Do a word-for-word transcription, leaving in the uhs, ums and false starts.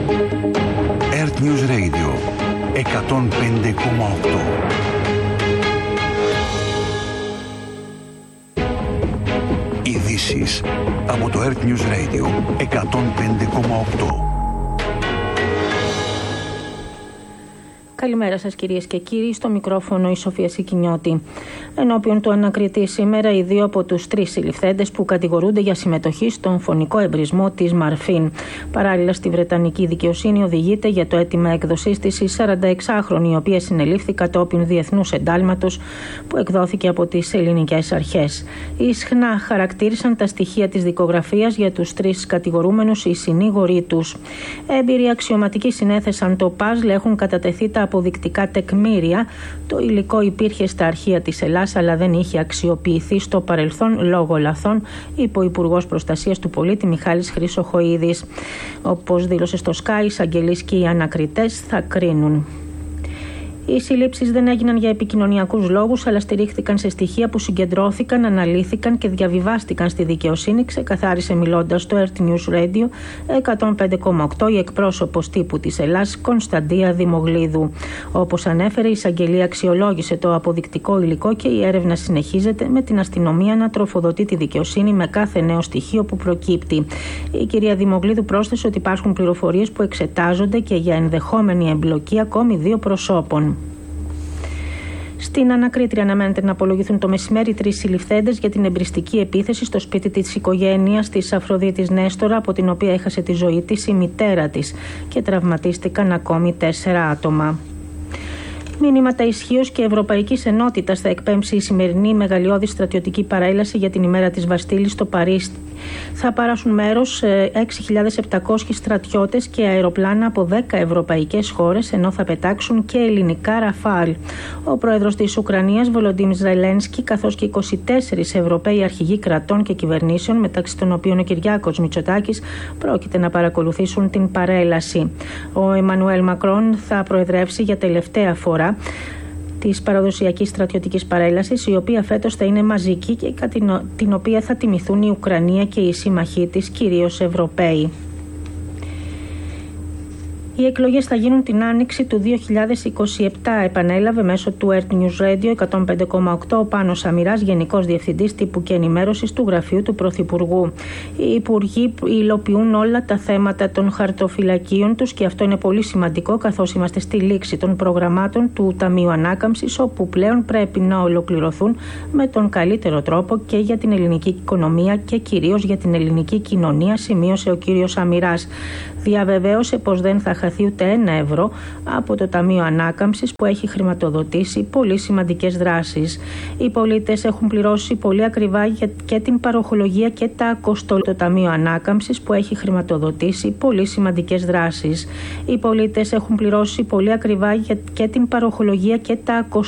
Earth News Radio εκατόν πέντε κόμμα οκτώ. Ειδήσεις από το Earth News Radio εκατόν πέντε κόμμα οκτώ. Καλημέρα σας κυρίες και κύριοι, στο μικρόφωνο η Σοφία Σικινιώτη. Ενώπιον του ανακριτή σήμερα οι δύο από τους τρεις συλληφθέντες που κατηγορούνται για συμμετοχή στον φωνικό εμπρισμό της Μαρφίν. Παράλληλα στη Βρετανική δικαιοσύνη οδηγείται για το αίτημα έκδοσής της η σαρανταεξάχρονη, η οποία συνελήφθη κατόπιν διεθνούς εντάλματος που εκδόθηκε από τις ελληνικές αρχές. Ισχνά χαρακτήρισαν τα στοιχεία της δικογραφίας για τους τρεις κατηγορούμενους οι συνήγοροι τους. Έμπειροι αξιωματικοί συνέθεσαν το παζλ, έχουν κατατεθεί τα αποδεικτικά τεκμήρια. Το υλικό υπήρχε στα αρχεία της Ελλάς, αλλά δεν είχε αξιοποιηθεί στο παρελθόν λόγω λαθών, είπε ο Υπουργός Προστασίας του Πολίτη Μιχάλης Χρυσοχοΐδης. Όπως δήλωσε στο Sky, οι εισαγγελείς και οι ανακριτές θα κρίνουν. Οι συλλήψεις δεν έγιναν για επικοινωνιακούς λόγους, αλλά στηρίχθηκαν σε στοιχεία που συγκεντρώθηκαν, αναλύθηκαν και διαβιβάστηκαν στη δικαιοσύνη, ξεκαθάρισε μιλώντας στο Earth News Radio εκατόν πέντε κόμμα οκτώ η εκπρόσωπος τύπου της Ελλάς, Κωνσταντία Δημογλίδου. Όπως ανέφερε, η εισαγγελία αξιολόγησε το αποδεικτικό υλικό και η έρευνα συνεχίζεται, με την αστυνομία να τροφοδοτεί τη δικαιοσύνη με κάθε νέο στοιχείο που προκύπτει. Η κυρία Δημογλίδου πρόσθεσε ότι υπάρχουν πληροφορίες που εξετάζονται και για ενδεχόμενη εμπλοκή ακόμη δύο προσώπων. Στην ανακρίτρια αναμένεται να απολογηθούν το μεσημέρι τρεις συλληφθέντες για την εμπριστική επίθεση στο σπίτι της οικογένειας της Αφροδίτης Νέστορα, από την οποία έχασε τη ζωή της η μητέρα της, και τραυματίστηκαν ακόμη τέσσερα άτομα. Μήνυματα ισχύως και ευρωπαϊκής ενότητας θα εκπέμψει η σημερινή μεγαλειώδη στρατιωτική παρέλαση για την ημέρα της Βαστίλης στο Παρίσι. Θα πάρασουν μέρος έξι χιλιάδες επτακόσιοι στρατιώτες και αεροπλάνα από δέκα ευρωπαϊκές χώρες, ενώ θα πετάξουν και ελληνικά Ραφάλ. Ο πρόεδρος της Ουκρανίας, Βολοντίμιρ Ζελένσκι, καθώς και είκοσι τέσσερις Ευρωπαίοι αρχηγοί κρατών και κυβερνήσεων, μεταξύ των οποίων ο Κυριάκος Μητσοτάκης, πρόκειται να παρακολουθήσουν την παρέλαση. Ο Εμμανουέλ Μακρόν θα προεδρεύσει για τελευταία φορά της παραδοσιακής στρατιωτικής παρέλασης, η οποία φέτος θα είναι μαζική και κατά την οποία θα τιμηθούν η Ουκρανία και οι σύμμαχοί της, κυρίως Ευρωπαίοι. Οι εκλογές θα γίνουν την άνοιξη του δύο χιλιάδες είκοσι επτά, επανέλαβε μέσω του Earth News Radio εκατόν πέντε κόμμα οκτώ ο Πάνος Αμυράς, Γενικός Διευθυντής Τύπου και Ενημέρωσης του Γραφείου του Πρωθυπουργού. Οι υπουργοί υλοποιούν όλα τα θέματα των χαρτοφυλακίων τους και αυτό είναι πολύ σημαντικό, καθώς είμαστε στη λήξη των προγραμμάτων του Ταμείου Ανάκαμψης, όπου πλέον πρέπει να ολοκληρωθούν με τον καλύτερο τρόπο και για την ελληνική οικονομία και κυρίως για την ελληνική κοινωνία, σημείωσε ο κύριος Αμυράς. Διαβεβαίωσε πως δεν θα χαθεί ούτε ένα ευρώ από το Ταμείο Ανάκαμψης, που έχει χρηματοδοτήσει πολύ σημαντικές δράσεις. Οι πολίτες έχουν πληρώσει πολύ ακριβά για και την παροχολογία και τα ακοστολή. Το Ταμείο Ανάκαμψης που έχει χρηματοδοτήσει πολύ σημαντικές δράσεις. Οι πολίτες έχουν πληρώσει πολύ ακριβά για και την παροχολογία και τα ακοστολή.